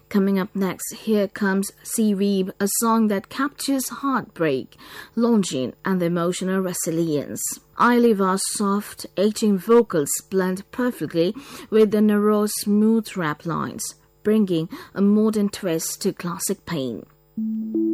Coming up next, here comes Sea Reeb, a song that captures heartbreak, longing, and emotional resilience. Ailiva's soft, aging vocals blend perfectly with the Naro's smooth rap lines, bringing a modern twist to classic Pain.